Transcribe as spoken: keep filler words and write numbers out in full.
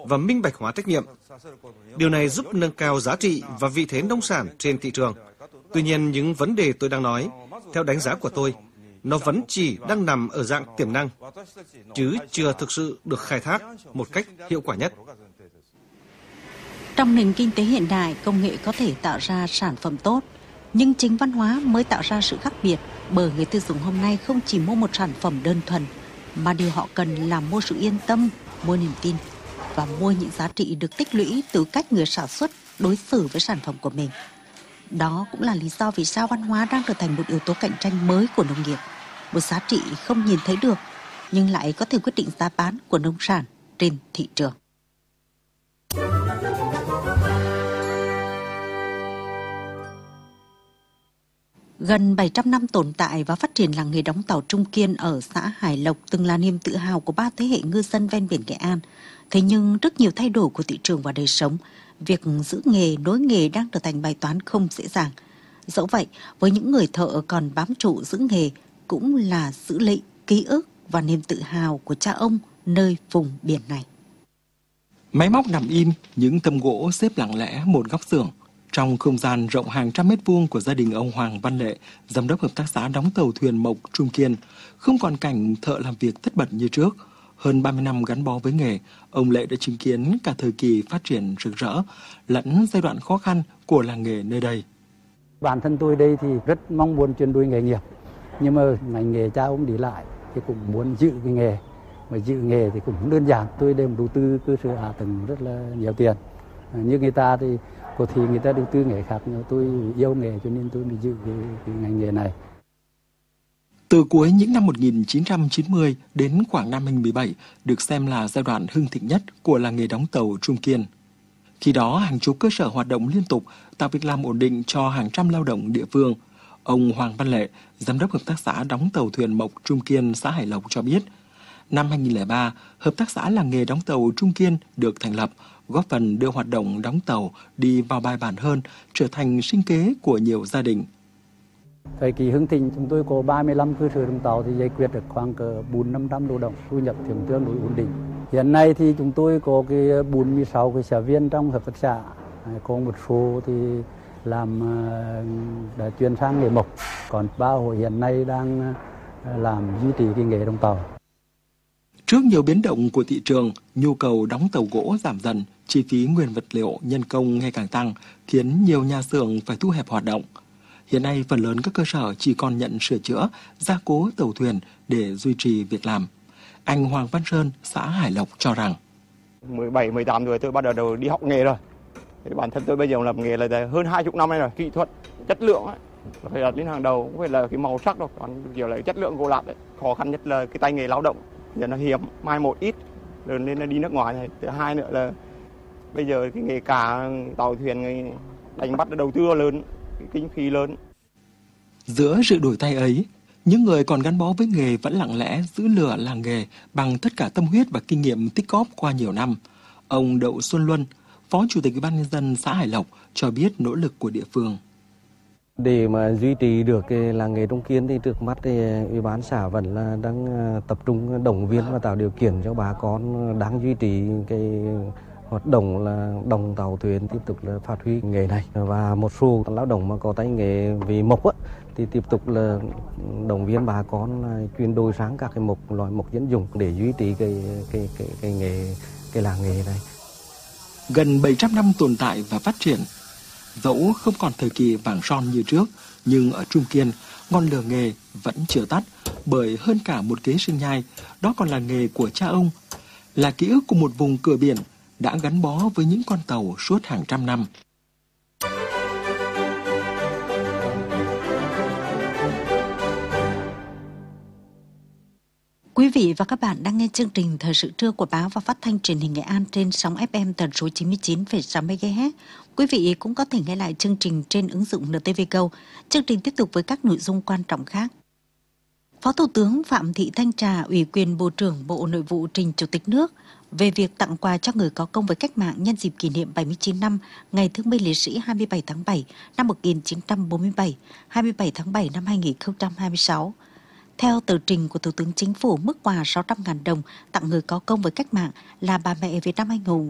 và minh bạch hóa trách nhiệm. Điều này giúp nâng cao giá trị và vị thế nông sản trên thị trường. Tuy nhiên, những vấn đề tôi đang nói, theo đánh giá của tôi, nó vẫn chỉ đang nằm ở dạng tiềm năng, chứ chưa thực sự được khai thác một cách hiệu quả nhất. Trong nền kinh tế hiện đại, công nghệ có thể tạo ra sản phẩm tốt, nhưng chính văn hóa mới tạo ra sự khác biệt, bởi người tiêu dùng hôm nay không chỉ mua một sản phẩm đơn thuần, mà điều họ cần là mua sự yên tâm, mua niềm tin và mua những giá trị được tích lũy từ cách người sản xuất đối xử với sản phẩm của mình. Đó cũng là lý do vì sao văn hóa đang trở thành một yếu tố cạnh tranh mới của nông nghiệp, một giá trị không nhìn thấy được nhưng lại có thể quyết định giá bán của nông sản trên thị trường. Gần bảy trăm năm tồn tại và phát triển làng nghề đóng tàu Trung Kiên ở xã Hải Lộc từng là niềm tự hào của ba thế hệ ngư dân ven biển Nghệ An. Thế nhưng rất nhiều thay đổi của thị trường và đời sống, việc giữ nghề, nối nghề đang trở thành bài toán không dễ dàng. Dẫu vậy, với những người thợ còn bám trụ giữ nghề cũng là giữ lấy ký ức và niềm tự hào của cha ông nơi vùng biển này. Máy móc nằm im, những tấm gỗ xếp lặng lẽ một góc xưởng. Trong không gian rộng hàng trăm mét vuông của gia đình ông Hoàng Văn Lệ, giám đốc hợp tác xã đóng tàu thuyền Mộc Trung Kiên, không còn cảnh thợ làm việc tất bật như trước. Hơn ba mươi năm gắn bó với nghề, ông Lệ đã chứng kiến cả thời kỳ phát triển rực rỡ, lẫn giai đoạn khó khăn của làng nghề nơi đây. Bản thân tôi đây thì rất mong muốn chuyển đổi nghề nghiệp, nhưng mà ngành nghề cha ông để lại thì cũng muốn giữ cái nghề. Mà giữ nghề thì cũng không đơn giản, tôi đem đầu tư cơ sở hạ tầng rất là nhiều tiền. Như người ta thì có thì người ta đầu tư nghề khác, nhưng tôi yêu nghề cho nên tôi mới giữ cái, cái ngành nghề này. Từ cuối những năm một nghìn chín trăm chín mươi đến khoảng năm hai nghìn không trăm mười bảy được xem là giai đoạn hưng thịnh nhất của làng nghề đóng tàu Trung Kiên. Khi đó, hàng chục cơ sở hoạt động liên tục, tạo việc làm ổn định cho hàng trăm lao động địa phương. Ông Hoàng Văn Lệ, giám đốc hợp tác xã đóng tàu thuyền Mộc Trung Kiên, xã Hải Lộc cho biết, năm hai nghìn không trăm lẻ ba, hợp tác xã làng nghề đóng tàu Trung Kiên được thành lập, góp phần đưa hoạt động đóng tàu đi vào bài bản hơn, trở thành sinh kế của nhiều gia đình. Thời kỳ hưng thịnh chúng tôi có ba mươi lăm cơ sở đóng tàu thì giải quyết được khoảng cỡ bốn năm trăm lao động, thu nhập thì tương đối ổn định. Hiện nay thì chúng tôi có cái bốn mươi sáu cái xã viên trong hợp tác xã, có một số thì làm đã chuyển sang nghề mộc, còn ba hộ hiện nay đang làm duy trì cái nghề đóng tàu. Trước nhiều biến động của thị trường, nhu cầu đóng tàu gỗ giảm dần, chi phí nguyên vật liệu, nhân công ngày càng tăng, khiến nhiều nhà xưởng phải thu hẹp hoạt động. Hiện nay, phần lớn các cơ sở chỉ còn nhận sửa chữa, gia cố tàu thuyền để duy trì việc làm. Anh Hoàng Văn Sơn, xã Hải Lộc cho rằng, mười bảy, mười tám tuổi tôi bắt đầu đi học nghề rồi. Thì bản thân tôi bây giờ làm nghề là hơn hai mươi năm nay rồi, kỹ thuật, chất lượng ấy, phải đặt lên hàng đầu, không phải là cái màu sắc đâu, còn kiểu là chất lượng gỗ lát đấy. Khó khăn nhất là cái tay nghề lao động, giờ nó hiếm, mai một ít, rồi nên là đi nước ngoài này. Thứ hai nữa là bây giờ cái nghề cả tàu thuyền đánh bắt đầu tư lớn, cái kinh phí lớn. Giữa sự đổi thay ấy, những người còn gắn bó với nghề vẫn lặng lẽ giữ lửa làng nghề bằng tất cả tâm huyết và kinh nghiệm tích góp qua nhiều năm. Ông Đậu Xuân Luân, Phó Chủ tịch Ủy ban nhân dân xã Hải Lộc cho biết nỗ lực của địa phương. Để mà duy trì được cái làng nghề Trung Kiên thì trước mắt thì Ủy ban xã vẫn là đang tập trung động viên và tạo điều kiện cho bà con đang duy trì cái hoạt động là đồng tàu thuyền tiếp tục là phát huy nghề này, và một số lao động mà có tay nghề về mộc á, thì tiếp tục là động viên bà con chuyển đổi sang các cái mộc loại mộc dân dụng để duy trì cái cái cái cái nghề cái làng nghề này. Gần bảy trăm năm tồn tại và phát triển, dẫu không còn thời kỳ vàng son như trước, nhưng ở Trung Kiên, ngọn lửa nghề vẫn chưa tắt, bởi hơn cả một kế sinh nhai, đó còn là nghề của cha ông, là ký ức của một vùng cửa biển đã gắn bó với những con tàu suốt hàng trăm năm. Quý vị và các bạn đang nghe chương trình Thời sự trưa của báo và phát thanh truyền hình Nghệ An trên sóng ép em tần số chín mươi chín phẩy sáu mê ga héc. Quý vị cũng có thể nghe lại chương trình trên ứng dụng en tê vê Go. Chương trình tiếp tục với các nội dung quan trọng khác. Phó Thủ tướng Phạm Thị Thanh Trà ủy quyền Bộ trưởng Bộ Nội vụ trình Chủ tịch nước về việc tặng quà cho người có công với cách mạng nhân dịp kỷ niệm bảy mươi chín năm Ngày Thương binh Liệt sĩ hai mươi bảy tháng bảy năm một nghìn chín trăm bốn mươi bảy, hai mươi bảy tháng bảy năm hai nghìn không trăm hai mươi sáu. Theo tờ trình của Thủ tướng Chính phủ, mức quà sáu trăm nghìn đồng tặng người có công với cách mạng là bà mẹ Việt Nam anh hùng